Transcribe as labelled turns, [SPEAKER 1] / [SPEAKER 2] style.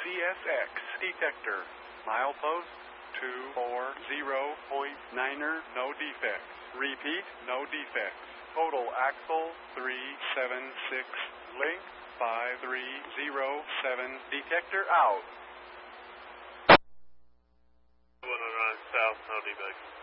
[SPEAKER 1] CSX detector. Milepost 240.9er, no defects. Repeat, no defects. Total axle 376. Link 5307. Detector out.
[SPEAKER 2] 109 south, no defects.